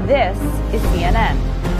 This is CNN.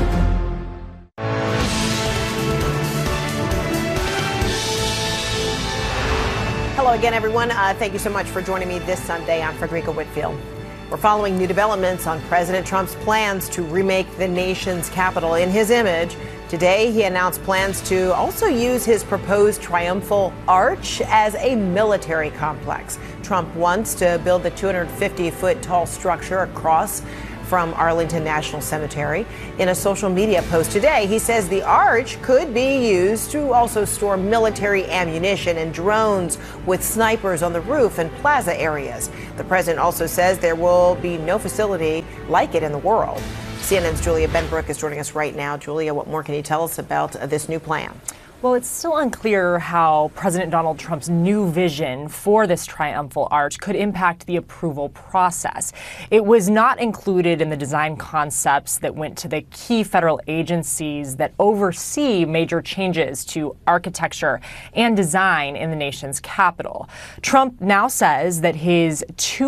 Hello again, everyone. Thank you so much for joining me this Sunday. I'm Frederica Whitfield. We're following new developments on President Trump's plans to remake the nation's capital in his image. Today, he announced plans to also use his proposed triumphal arch as a military complex. Trump wants to build the 250-foot tall structure across from Arlington National Cemetery. In a social media post today, he says the arch could be used to also store military ammunition and drones with snipers on the roof and plaza areas. The president also says there will be no facility like it in the world. CNN's Julia Benbrook is joining us right now. Julia, what more can you tell us about this new plan? Well, it's still unclear how President Donald Trump's new vision for this triumphal arch could impact the approval process. It was not included in the design concepts that went to the key federal agencies that oversee major changes to architecture and design in the nation's capital. Trump now says that his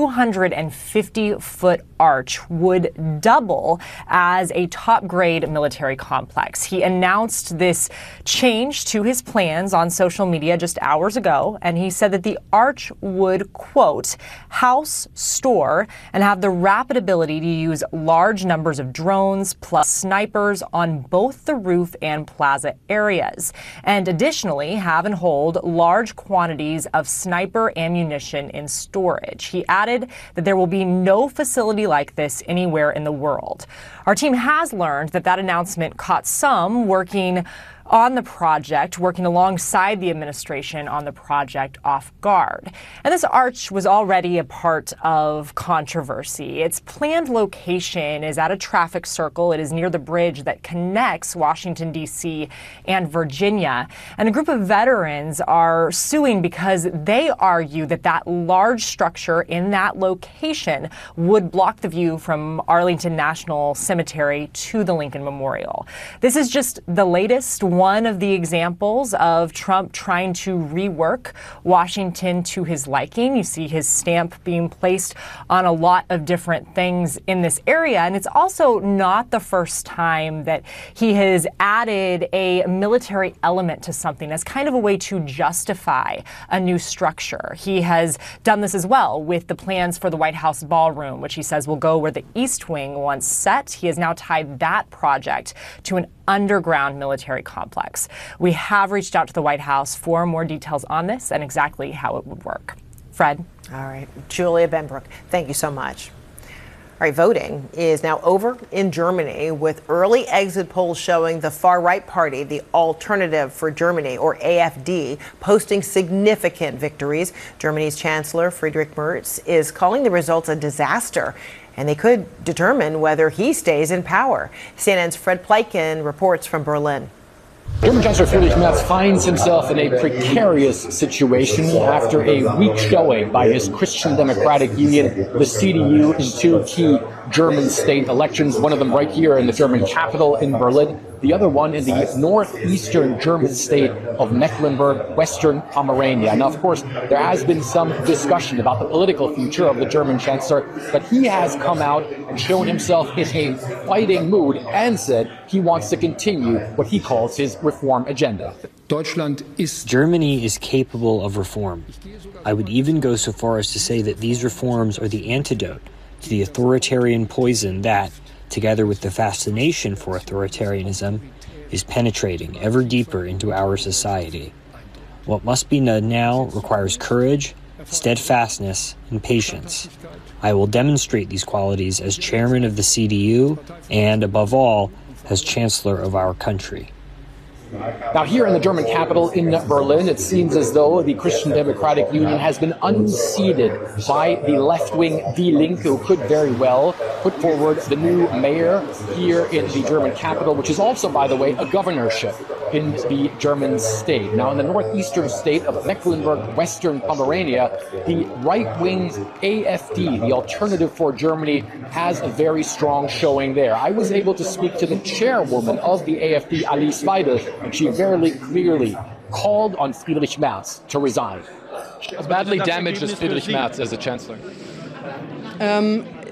250-foot arch would double as a top-grade military complex. He announced this change to his plans on social media just hours ago, and he said that the arch would, quote, house, store, and have the rapid ability to use large numbers of drones plus snipers on both the roof and plaza areas, and additionally have and hold large quantities of sniper ammunition in storage. He added that there will be no facility like this anywhere in the world. Our team has learned that that announcement caught some working on the project, working alongside the administration on the project, off guard. And this arch was already a part of controversy. Its planned location is at a traffic circle. It is near the bridge that connects Washington, D.C. and Virginia. And a group of veterans are suing because they argue that that large structure in that location would block the view from Arlington National Cemetery to the Lincoln Memorial. This is just the latest one of the examples of Trump trying to rework Washington to his liking. You see his stamp being placed on a lot of different things in this area. And it's also not the first time that he has added a military element to something as kind of a way to justify a new structure. He has done this as well with the plans for the White House ballroom, which he says will go where the East Wing once set. He has now tied that project to an underground military complex. We have reached out to the White House for more details on this and exactly how it would work. Fred? All right. Julia Benbrook, thank you so much. All right, voting is now over in Germany, with early exit polls showing the far-right party, the Alternative for Germany, or AfD, posting significant victories. Germany's Chancellor Friedrich Merz is calling the results a disaster, and they could determine whether he stays in power. CNN's Fred Pleitgen reports from Berlin. German Chancellor Friedrich Merz finds himself in a precarious situation after a weak showing by his Christian Democratic Union, the CDU, in two key German state elections, one of them right here in the German capital in Berlin, the other one in the northeastern German state of Mecklenburg, Western Pomerania. Now, of course, there has been some discussion about the political future of the German Chancellor, but he has come out and shown himself in a fighting mood and said he wants to continue what he calls his reform agenda. Germany is capable of reform. I would even go so far as to say that these reforms are the antidote to the authoritarian poison that, together with the fascination for authoritarianism, is penetrating ever deeper into our society. What must be done now requires courage, steadfastness, and patience. I will demonstrate these qualities as chairman of the CDU and, above all, as chancellor of our country. Now, here in the German capital, in Berlin, it seems as though the Christian Democratic Union has been unseated by the left-wing Die Linke, who could very well put forward the new mayor here in the German capital, which is also, by the way, a governorship in the German state. Now, in the northeastern state of Mecklenburg, Western Pomerania, the right-wing AfD, the Alternative for Germany, has a very strong showing there. I was able to speak to the chairwoman of the AfD, Alice Weidel, and she very clearly called on Friedrich Merz to resign. How badly damaged is Friedrich Merz as a chancellor?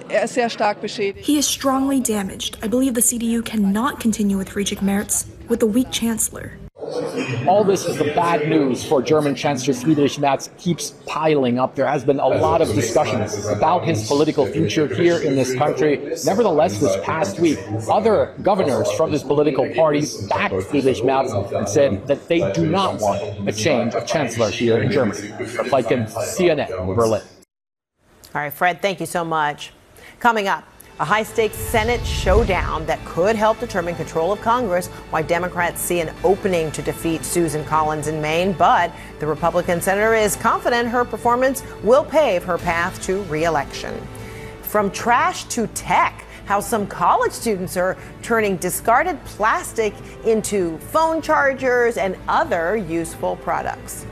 He is strongly damaged. I believe the CDU cannot continue with Friedrich Merz with a weak chancellor. All this is the bad news for German Chancellor Friedrich Merz keeps piling up. There has been a lot of discussion about his political future here in this country. Nevertheless, this past week, other governors from his political parties backed Friedrich Merz and said that they do not want a change of chancellor here in Germany. Like in CNN, Berlin. All right, Fred, thank you so much. Coming up, a high-stakes Senate showdown that could help determine control of Congress, why Democrats see an opening to defeat Susan Collins in Maine. But the Republican senator is confident her performance will pave her path to re-election. From trash to tech, how some college students are turning discarded plastic into phone chargers and other useful products.